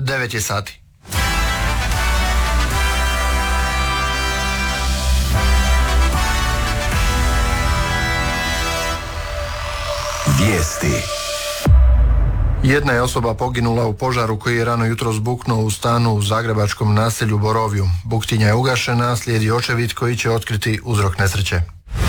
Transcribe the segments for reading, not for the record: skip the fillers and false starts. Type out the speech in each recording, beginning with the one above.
9 je sati. Vijesti. Jedna je osoba poginula u požaru koji je rano jutro zbuknuo u stanu u zagrebačkom naselju Borovju. Buktinja je ugašena, slijedi očevid koji će otkriti uzrok nesreće.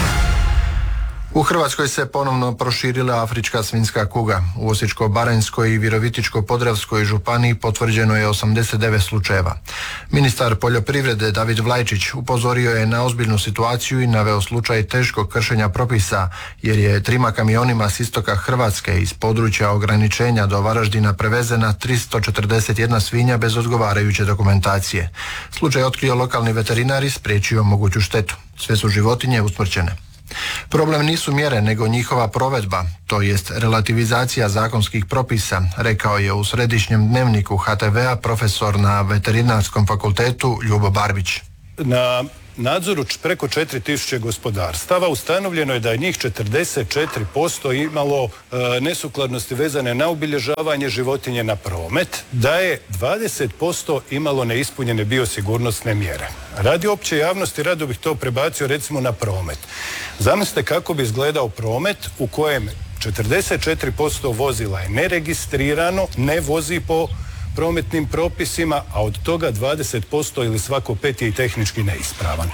U Hrvatskoj se ponovno proširila afrička svinjska kuga. U Osječko-baranjskoj i Virovitičko-podravskoj županiji potvrđeno je 89 slučajeva. Ministar poljoprivrede David Vlajčić upozorio je na ozbiljnu situaciju i naveo slučaj teškog kršenja propisa, jer je 3 kamionima s istoka Hrvatske iz područja ograničenja do Varaždina prevezena 341 svinja bez odgovarajuće dokumentacije. Slučaj otkrio lokalni veterinar i spriječio moguću štetu. Sve su životinje usmrćene. Problem nisu mjere, nego njihova provedba, to jest relativizacija zakonskih propisa, rekao je u središnjem dnevniku HTV-a profesor na Veterinarskom fakultetu Ljubo Barbić. Na nadzoru preko 4000 gospodarstava ustanovljeno je da je njih 44% imalo nesukladnosti vezane na obilježavanje životinje na promet, da je 20% imalo neispunjene biosigurnosne mjere. Radi opće javnosti rado bih to prebacio recimo na promet. Zamislite kako bi izgledao promet u kojem 44% vozila je neregistrirano, ne vozi po prometnim propisima, a od toga 20% ili svako 5 je i tehnički neispravan.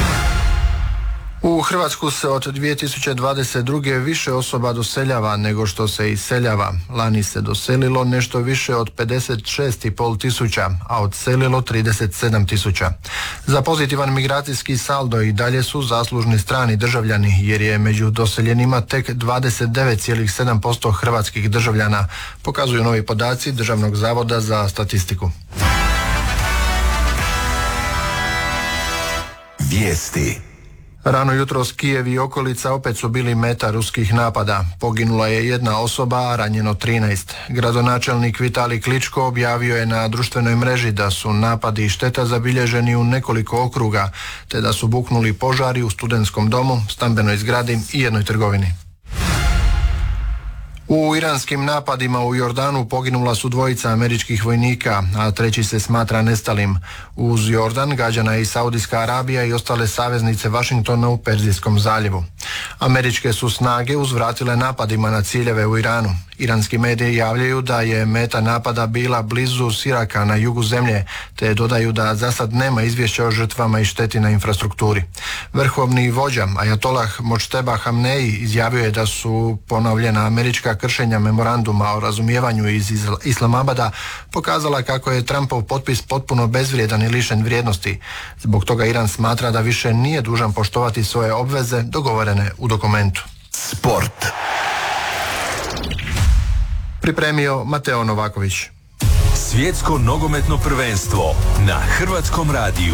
U Hrvatsku se od 2022. više osoba doseljava nego što se iseljava. Lani se doselilo nešto više od 56,5 tisuća, a odselilo 37 tisuća. Za pozitivan migracijski saldo i dalje su zaslužni strani državljani, jer je među doseljenima tek 29,7% hrvatskih državljana, pokazuju novi podaci Državnog zavoda za statistiku. Vijesti. Rano jutros Kijev i okolica opet su bili meta ruskih napada. Poginula je jedna osoba, a ranjeno 13. Gradonačelnik Vitalij Kličko objavio je na društvenoj mreži da su napadi i šteta zabilježeni u nekoliko okruga, te da su buknuli požari u studentskom domu, stambenoj zgradi i jednoj trgovini. U iranskim napadima u Jordanu poginula su 2 američkih vojnika, a 3 se smatra nestalim. Uz Jordan gađana je i Saudijska Arabija i ostale saveznice Vašingtona u Perzijskom zaljevu. Američke su snage uzvratile napadima na ciljeve u Iranu. Iranski mediji javljaju da je meta napada bila blizu Siraka na jugu zemlje, te dodaju da za sad nema izvješća o žrtvama i šteti na infrastrukturi. Vrhovni vođa Ajatolah Močteba Hamneji izjavio je da su ponovljena američka kršenja memoranduma o razumijevanju iz Islamabada pokazala kako je Trumpov potpis potpuno bezvrijedan i lišen vrijednosti. Zbog toga Iran smatra da više nije dužan poštovati svoje obveze dogovorene u dokumentu. Sport. Pripremio Mateo Novaković. Svjetsko nogometno prvenstvo na Hrvatskom radiju.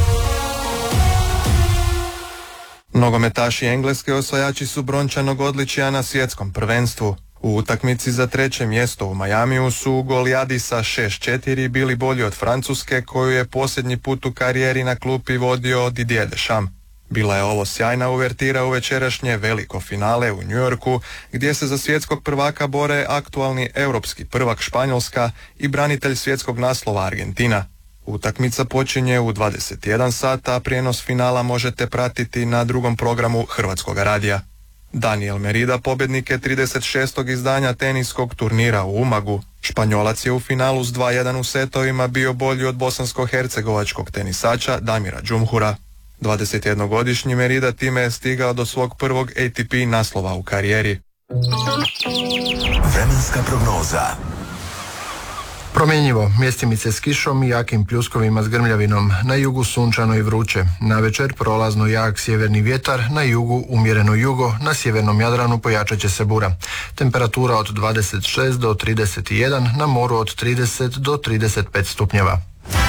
Nogometaši Engleske osvajači su brončanog odličja na svjetskom prvenstvu. U utakmici za 3. mjesto u Majamiju su Golijadi sa 6-4 bili bolji od Francuske, koju je posljednji put u karijeri na klupi vodio Didier Deschamps. Bila je ovo sjajna uvertira u večerašnje veliko finale u New Yorku, gdje se za svjetskog prvaka bore aktualni europski prvak Španjolska i branitelj svjetskog naslova Argentina. Utakmica počinje u 21 sata, a prijenos finala možete pratiti na drugom programu Hrvatskog radija. Daniel Merida pobjednik je 36. izdanja teniskog turnira u Umagu. Španjolac je u finalu s 2-1 u setovima bio bolji od bosansko-hercegovačkog tenisača Damira Džumhura. 21-godišnji Merida time je stigao do svog prvog ATP naslova u karijeri. Vremenska prognoza. Promjenjivo, mjestimice s kišom i jakim pljuskovima s grmljavinom, na jugu sunčano i vruće. Navečer prolazno jak sjeverni vjetar, na jugu umjereno jugo, na sjevernom Jadranu pojačat će se bura. Temperatura od 26 do 31, na moru od 30 do 35 stupnjeva.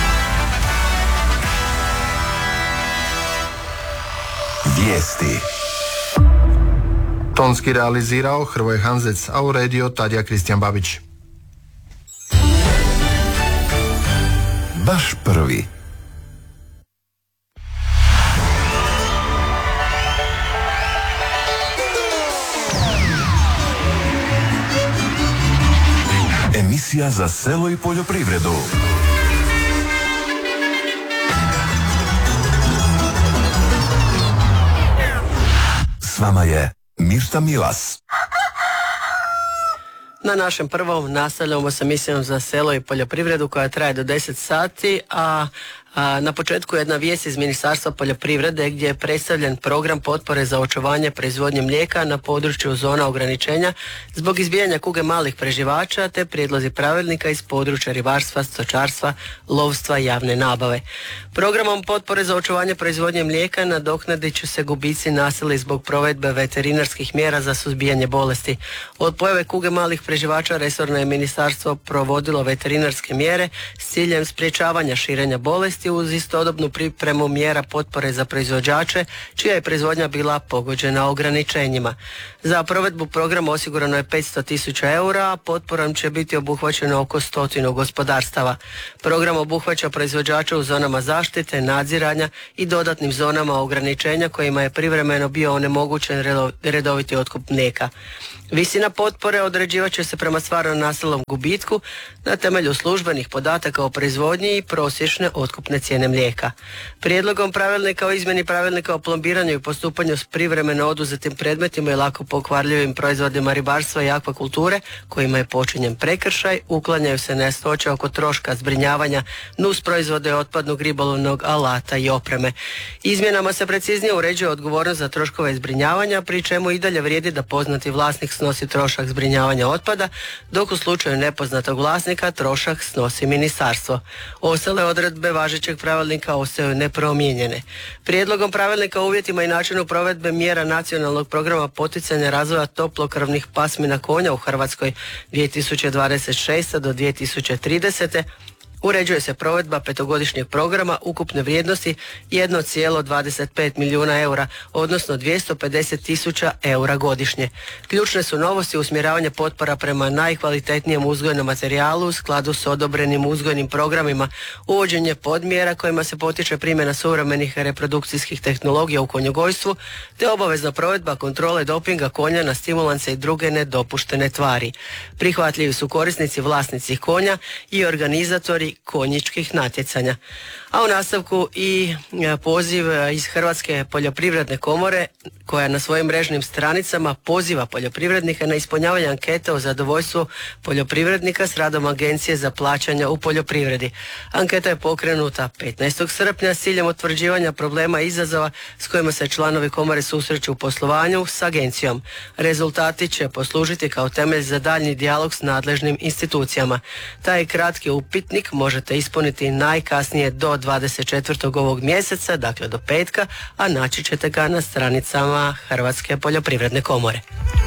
Vijesti. Tonski realizirao Hrvoje Hanzec, a uredio Tadija Kristijan Babić. Baš prvi. Emisija za selo i poljoprivredu. S vama je Mirta Milas. Na našem prvom nastavljamo sa emisijom za selo i poljoprivredu koja traje do 10 sati, a na početku jedna vijest iz Ministarstva poljoprivrede gdje je predstavljen program potpore za očuvanje proizvodnje mlijeka na području zona ograničenja zbog izbijanja kuge malih preživača te prijedlozi pravilnika iz područja ribarstva, stočarstva, lovstva i javne nabave. Programom potpore za očuvanje proizvodnje mlijeka nadoknadit će se gubici nastali zbog provedbe veterinarskih mjera za suzbijanje bolesti. Od pojave kuge malih preživača resorno je ministarstvo provodilo veterinarske mjere s ciljem sprječavanja širenja bolesti uz istodobnu pripremu mjera potpore za proizvođače čija je proizvodnja bila pogođena ograničenjima. Za provedbu programa osigurano je 500.000 eura, a potporom će biti obuhvaćeno oko 100 gospodarstava. Program obuhvaća proizvođače u zonama zaštite, nadziranja i dodatnim zonama ograničenja kojima je privremeno bio onemogućen redoviti otkup mlijeka. Visina potpore određivat će se prema stvarno nastalom gubitku na temelju službenih podataka o proizvodnji i prosječne otkupne cijene mlijeka. Prijedlogom pravilnika o izmjeni pravilnika o plombiranju i postupanju s privremeno oduzetim predmetima i lako pokvarljivim proizvodima ribarstva i akvakulture kojima je počinjen prekršaj, uklanjaju se nejasnoće oko troška zbrinjavanja nus proizvode otpadnog ribolovnog alata i opreme. Izmjenama se preciznije uređuje odgovornost za troškove zbrinjavanja, pri čemu i dalje vrijedi da poznati vlasnik snosi trošak zbrinjavanja otpada, dok u slučaju nepoznatog vlasnika trošak snosi ministarstvo. Ostale odredbe važećeg pravilnika ostaju nepromijenjene. Prijedlogom pravilnika o uvjetima i načinu provedbe mjera nacionalnog programa poticanja razvoja toplokrvnih pasmina konja u Hrvatskoj 2026. do 2030. uređuje se provedba petogodišnjeg programa ukupne vrijednosti 1,25 milijuna eura, odnosno 250.000 eura godišnje. Ključne su novosti usmjeravanje potpora prema najkvalitetnijem uzgojnom materijalu u skladu s odobrenim uzgojnim programima, uvođenje podmjera kojima se potiče primjena suvremenih reprodukcijskih tehnologija u konjogojstvu, te obavezna provedba kontrole dopinga konja na stimulanse i druge nedopuštene tvari. Prihvatljivi su korisnici, vlasnici konja i organizatori konjičkih natjecanja. A u nastavku i poziv iz Hrvatske poljoprivredne komore koja na svojim mrežnim stranicama poziva poljoprivrednike na ispunjavanje ankete o zadovoljstvu poljoprivrednika s radom Agencije za plaćanja u poljoprivredi. Anketa je pokrenuta 15. srpnja s ciljem utvrđivanja problema i izazova s kojima se članovi komore susreću u poslovanju s agencijom. Rezultati će poslužiti kao temelj za daljnji dijalog s nadležnim institucijama. Taj kratki upitnik možete ispuniti najkasnije do 24. ovog mjeseca, dakle do petka, a naći ćete ga na stranicama Hrvatske poljoprivredne komore.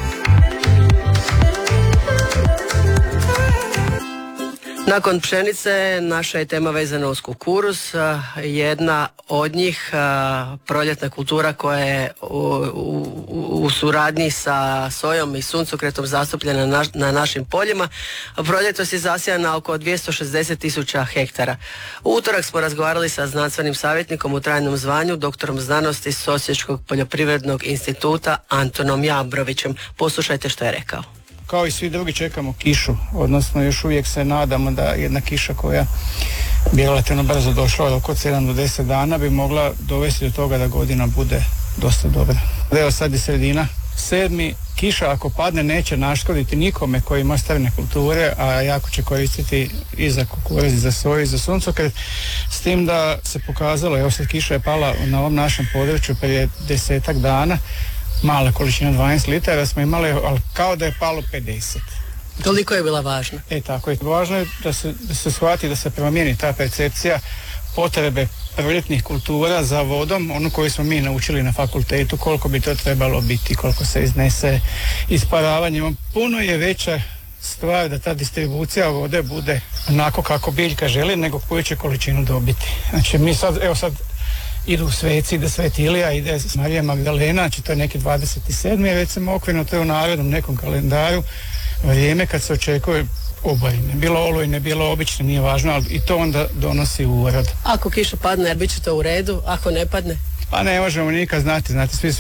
Nakon pšenice, naša je tema vezana uz kukuruz. Jedna od njih, proljetna kultura koja je u suradnji sa sojom i suncokretom zastupljena na našim poljima. Proljetos je zasijana oko 260.000 hektara. U utorak smo razgovarali sa znanstvenim savjetnikom u trajnom zvanju, doktorom znanosti s Osječkog poljoprivrednog instituta Antonom Jambrovićem. Poslušajte što je rekao. Kao i svi drugi čekamo kišu, odnosno još uvijek se nadamo da jedna kiša koja bi relativno brzo došla od oko 7 do 10 dana bi mogla dovesti do toga da godina bude dosta dobra. Evo sad je sredina 7. Kiša ako padne neće naškoditi nikome koji ima strne kulture, a jako će koristiti i za kukuruz, i za soju, i za suncokret. S tim da se pokazalo, evo sad kiša je pala na ovom našem području prije 10-ak dana, mala količina 12 litara smo imali, ali kao da je palo 50. Toliko je bila važna. Tako je. Važno je da se shvati, da se promijeni ta percepcija potrebe proljetnih kultura za vodom, onu koju smo mi naučili na fakultetu, koliko bi to trebalo biti, koliko se iznese isparavanjem. Puno je veća stvar da ta distribucija vode bude onako kako biljka želi, nego koju će količinu dobiti. Znači mi sad, evo sad idu sveci, ide Sveti Ilija, ide Marija Magdalena, znači to je neki 27. recimo okvirno, to je u narodnom nekom kalendaru vrijeme kad se očekuje oborine. Bilo olujne, bilo obične, nije važno, ali i to onda donosi urod. Ako kiša padne, bit će to u redu, ako ne padne? Pa ne možemo nikad znati,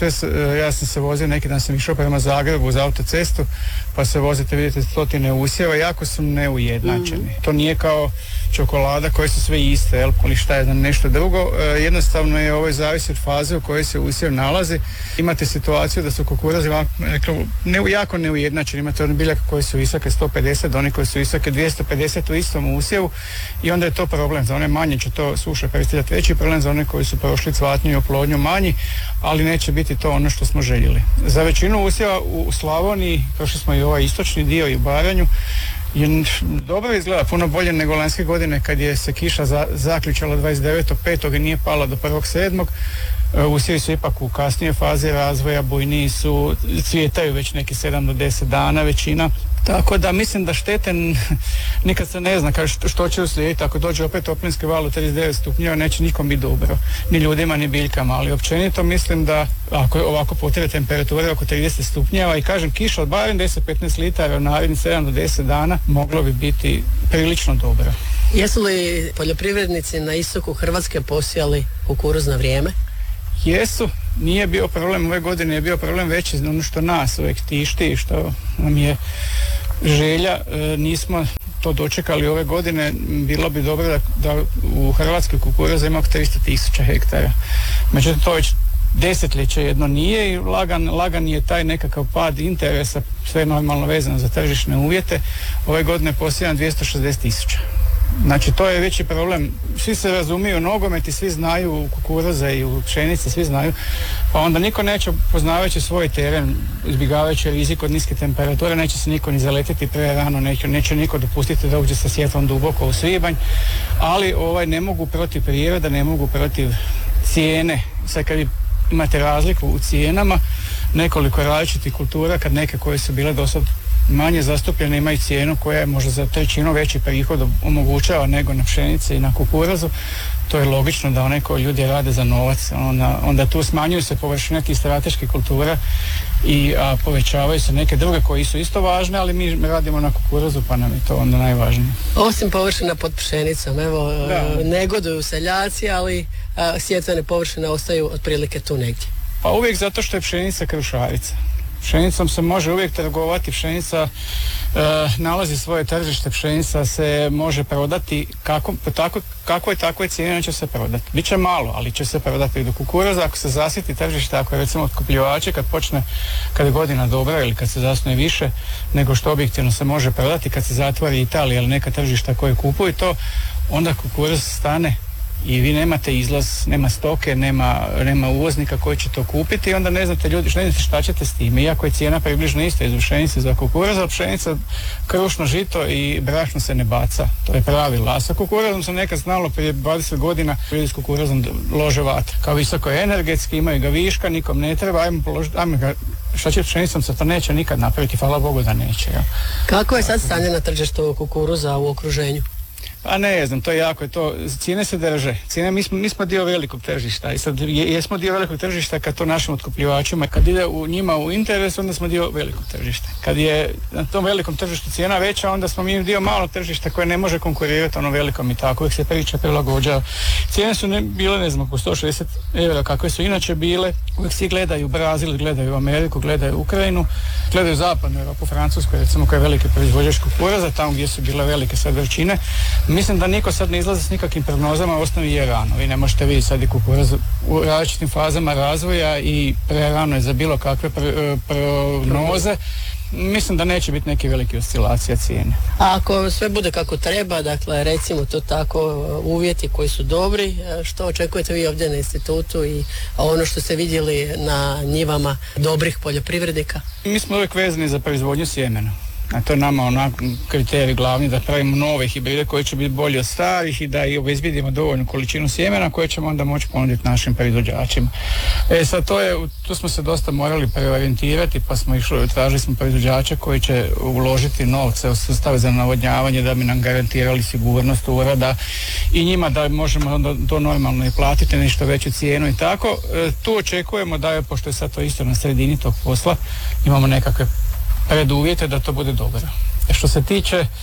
ja sam se vozio, neki dan sam išao prema Zagrebu uz autocestu, pa se vozite, vidite stotine usjeva, jako su neujednačeni. To nije kao čokolada koje su sve iste, ili šta je nešto drugo, jednostavno je ovo zavisi od faze u kojoj se usjev nalazi. Imate situaciju da su kukuruzi jako neujednačeni, imate one biljaka koje su visoke 150, do one koje su visoke 250 u istom usjevu i onda je to problem. Za one manje će to suša predstavljati veći problem, za one koji su prošli cvatnju i oplodnju manji, ali neće biti to ono što smo željeli. Za većinu usjeva u Slavoniji, prošli smo i ovaj istočni dio i u Baranju, dobro izgleda, puno bolje nego lanjske godine kad je se kiša zaključala 29.5. i nije pala do 1.7. Usjevi su ipak u kasnije faze razvoja, bujniji su, cvjetaju već neki 7 do 10 dana većina. Tako da mislim da štete nikad se ne zna što će uslijediti. Ako dođe opet toplinski val u 39 stupnjeva neće nikom biti dobro, ni ljudima ni biljkama, ali općenito mislim da ako ovako potire temperature oko 30 stupnjeva i kažem kiša od barem 10-15 litara u narednih 7 do 10 dana moglo bi biti prilično dobro. Jesu li poljoprivrednici na istoku Hrvatske posijali kukuruz na vrijeme? Jesu, nije bio problem, ove godine je bio problem veći, ono što nas uvijek tišti, što nam je želja, nismo to dočekali ove godine, bilo bi dobro da u Hrvatskoj kukuruza ima oko 300.000 hektara. Međutim, to već desetljeće jedno nije i lagan je taj nekakav pad interesa, sve normalno vezano za tržišne uvjete. Ove godine posijano 260.000. Znači to je veći problem, svi se razumiju u nogomet i svi znaju u kukuruza i u pšenice, svi znaju, pa onda niko neće, poznavajući svoj teren, izbjegavajući rizik od niske temperature, neće se niko ni zaletiti prerano, neće niko dopustiti da uđe sa sjetvom duboko u svibanj, ali ne mogu protiv prirode, ne mogu protiv cijene. Sad kad imate razliku u cijenama, nekoliko različitih kultura, kad neke koje su bile dosad manje zastupljene imaju cijenu koja je možda za trećinu veći prihod omogućava nego na pšenici i na kukuruzu, to je logično da one koji ljudi rade za novac, onda tu smanjuju se površine tih strateških kultura i povećavaju se neke druge koji su isto važne, ali mi radimo na kukuruzu pa nam je to onda najvažnije. Osim površina pod pšenicom, negoduju seljaci, ali sjetvene površine ostaju otprilike tu negdje. Pa uvijek zato što je pšenica krušarica. Pšenicom se može uvijek trgovati, pšenica nalazi svoje tržište, pšenica se može prodati kakvoj takvoj cijeni će se prodati. Biće malo, ali će se prodati do kukuruza. Ako se zasiti tržište, ako je recimo otkupljivači kad je godina dobra ili kad se zasnuje više nego što objektivno se može prodati, kad se zatvori Italija ili neka tržišta koje kupuju to, onda kukuruz stane i vi nemate izlaz, nema stoke, nema uvoznika koji će to kupiti i onda ne znate ljudi, ne znate šta ćete s time. Iako je cijena približno ista iz pšenice za kukuruz, ali pšenica, krušno žito i brašno se ne baca. To je pravilo. A sa kukuruzom se nekad znalo prije 20 godina ljudi s kukuruzom lože vatre. Kao visoko je energetski, imaju ga viška, nikom ne treba, ajmo ga, šta će pšenicom se to neće nikad napraviti, hvala Bogu da neće. Ja. Kako je sad stanje na tržištu kukuruza u okruženju? Pa ne znam, to je jako, cijene se drže. Cijene, mi smo dio velikog tržišta i sad jesmo dio velikog tržišta kad to našim otkupljivačima, kad ide njima u interes, onda smo dio velikog tržišta. Kad je na tom velikom tržištu cijena veća, onda smo mi dio malog tržišta koje ne može konkurirati ono velikom i tako, uvijek se priča prilagođava. Cijene su bile, ne znam, po 160 eura kakve su inače bile, uvijek svi gledaju Brazil, gledaju Ameriku, gledaju Ukrajinu, gledaju zapadnu Europu, Francusku, recimo koja je veliki proizvođač kukuruza, tamo gdje su bile velike sad veličine. Mislim da niko sad ne izlazi s nikakvim prognozama, u osnovi je rano. Vi ne možete vidjeti sad i kukuruz u različitim fazama razvoja i prerano je za bilo kakve prognoze. Mislim da neće biti neke velike oscilacije cijene. A ako sve bude kako treba, dakle recimo to tako, uvjeti koji su dobri, što očekujete vi ovdje na institutu i ono što ste vidjeli na njivama dobrih poljoprivrednika? Mi smo uvijek vezani za proizvodnju sjemena. A to je nama onako kriterij glavni da pravimo nove hibride koji će biti bolji od starih i da i obezbjedimo dovoljnu količinu sjemena koje ćemo onda moći ponuditi našim proizvođačima. Sad tu smo se dosta morali preorijentirati pa smo tražili smo proizvođače koji će uložiti novce u sustave za navodnjavanje da bi nam garantirali sigurnost urada i njima da možemo onda to normalno i platiti nešto veću cijenu i tako. Tu očekujemo da pošto je sad to isto na sredini tog posla, imamo nekakve preduvjete da to bude dobro. Što se tiče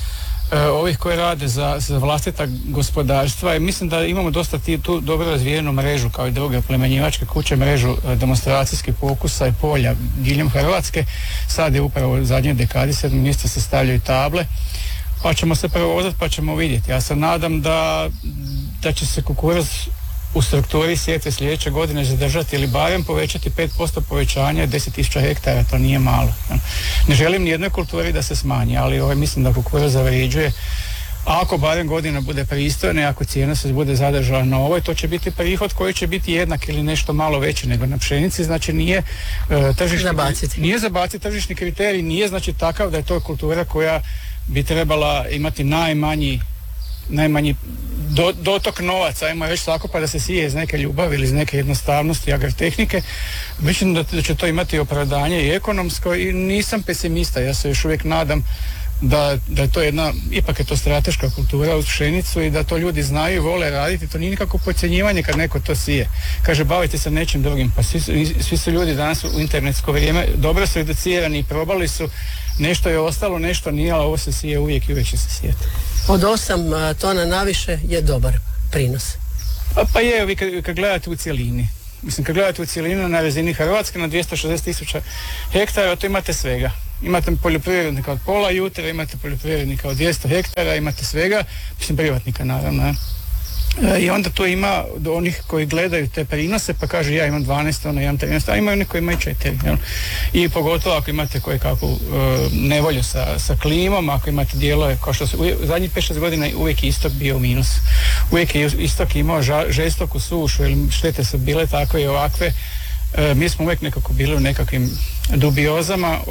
ovih koji rade za vlastita gospodarstva i mislim da imamo dosta tu dobro razvijenu mrežu kao i druge oplemenjivačke kuće, mrežu demonstracijskih pokusa i polja diljem Hrvatske. Sad je upravo u zadnjoj dekadi 7. mjeseca se stavljaju table, pa ćemo se provozati pa ćemo vidjeti. Ja se nadam da će se kukuruz u strukturi sjetve sljedeće godine zadržati ili barem povećati 5% povećanja 10.000 hektara, to nije malo. Ne želim ni jednoj kulturi da se smanji, ali mislim da kukuruz zavređuje. Ako barem godina bude pristojna i ako cijena se bude zadržala na ovoj, to će biti prihod koji će biti jednak ili nešto malo veći nego na pšenici, znači nije zabaciti tržišni kriterij, nije znači takav da je to kultura koja bi trebala imati najmanji dotok novaca, ajmo reći tako, pa da se sije iz neke ljubavi ili iz neke jednostavnosti agrotehnike. Mislim da će to imati opravdanje i ekonomsko i nisam pesimista, ja se još uvijek nadam da je to ipak je to strateška kultura uz pšenicu i da to ljudi znaju i vole raditi, to nije nikako podcjenjivanje kad neko to sije. Kaže, bavite se nečim drugim, pa svi su ljudi danas u internetsko vrijeme dobro su educirani i probali su, nešto je ostalo, nešto nije, ali ovo se sije uvijek i uvijek će se sijeti. Od 8 tona naviše je dobar prinos. Pa je, vi kad gledate u cjelini. Mislim, kad gledate u cjelini na razini Hrvatske, na 260.000 hektara, to imate svega. Imate poljoprivrednika od pola jutra, imate poljoprivrednika od 200 hektara, imate svega, mislim, privatnika naravno. I onda tu ima onih koji gledaju te prinose pa kaže ja imam 12 tona, imam 13, a ima oni koji imaju 4. Jel? I pogotovo ako imate koji kakvu nevolju sa klimom, ako imate dijelove kao što su u zadnjih 5-6 godina uvijek je istok bio u minus. Uvijek je istok imao žestoku sušu ili štete su bile takve i ovakve. Mi smo uvijek nekako bili u nekakvim dubiozama.